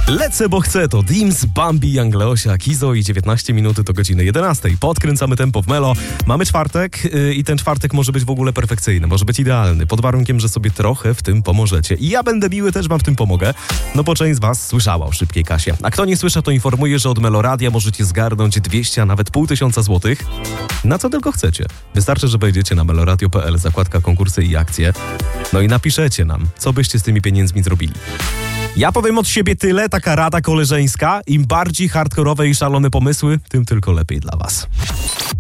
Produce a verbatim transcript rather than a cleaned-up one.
Lecę, bo chcę, to Dims, Bambi, Young Leosia, Kizo i dziewiętnaście minut do godziny jedenastej. Podkręcamy tempo w Melo. Mamy czwartek yy, i ten czwartek może być w ogóle perfekcyjny, może być idealny, pod warunkiem, że sobie trochę w tym pomożecie. I ja będę miły, też wam w tym pomogę, no bo część z was słyszała o szybkiej kasie. A kto nie słysza, to informuję, że od Meloradia możecie zgarnąć dwieście, a nawet pół tysiąca złotych. Na co tylko chcecie. Wystarczy, że wejdziecie na meloradio kropka p l, zakładka konkursy i akcje. No i napiszecie nam, co byście z tymi pieniędzmi zrobili. Ja powiem od siebie tyle, taka rada koleżeńska. Im bardziej hardkorowe i szalone pomysły, tym tylko lepiej dla was.